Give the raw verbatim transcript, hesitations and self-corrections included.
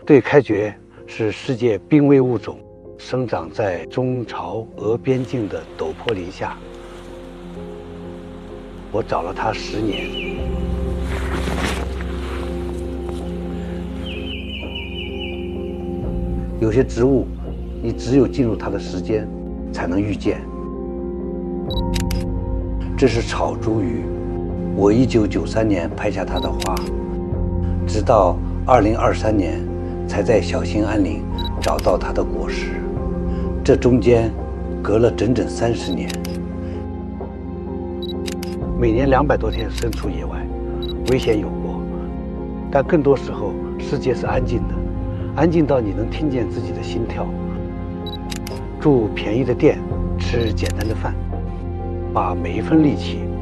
对开蕨是世界濒危物种，生长在中朝俄边境的陡坡林下。我找了它十年。有些植物，你只有进入它的时间，才能遇见。这是草茱萸，我一九九三年拍下它的花，直到二零二三年才在小兴安岭找到它的果实，这中间隔了整整三十年。每年两百多天身处野外，危险有过，但更多时候世界是安静的，安静到你能听见自己的心跳。住便宜的店，吃简单的饭，把每一分力气